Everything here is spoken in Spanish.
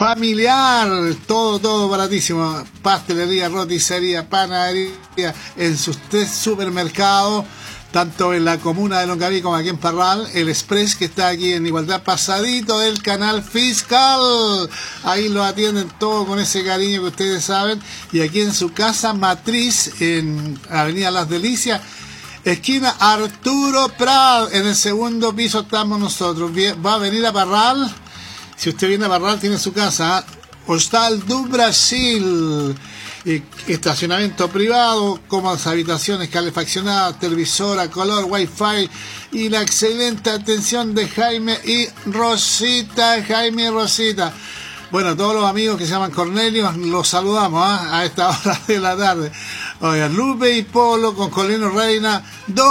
familiar, todo baratísimo, pastelería, roticería, panadería, en sus 3 supermercados, tanto en la comuna de Longaví como aquí en Parral, el Express que está aquí en Igualdad, pasadito del canal fiscal, ahí lo atienden todo con ese cariño que ustedes saben, y aquí en su casa matriz, en Avenida Las Delicias, esquina Arturo Prat, en el segundo piso estamos nosotros. Va a venir a Parral. Si usted viene a Parral, tiene su casa, Hostal do Brasil, estacionamiento privado, cómodas habitaciones calefaccionadas, televisora, color, wifi y la excelente atención de Jaime y Rosita. Bueno, todos los amigos que se llaman Cornelio, los saludamos a esta hora de la tarde. Oigan, Lupe y Polo con Colino Reina,